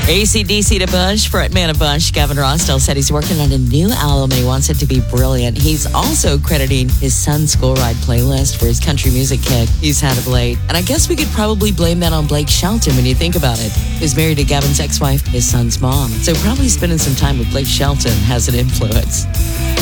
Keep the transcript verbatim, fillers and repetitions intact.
A C D C to Bush, frontman of Bush, Gavin Rossdale, said he's working on a new album and he wants it to be brilliant. He's also crediting his son's school ride playlist for his country music kick he's had of late. And I guess we could probably blame that on Blake Shelton when you think about it. He's married to Gavin's ex-wife, his son's mom. So probably spending some time with Blake Shelton has an influence.